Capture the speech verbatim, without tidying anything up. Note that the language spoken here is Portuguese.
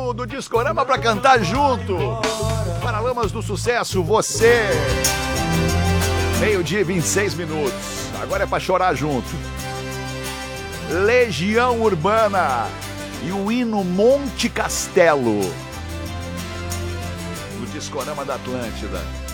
do, do Discorama pra cantar junto. Paralamas do Sucesso, você. Meio-dia e vinte e seis minutos. Agora é pra chorar junto. Legião Urbana e o hino Monte Castelo. No Discorama da Atlântida.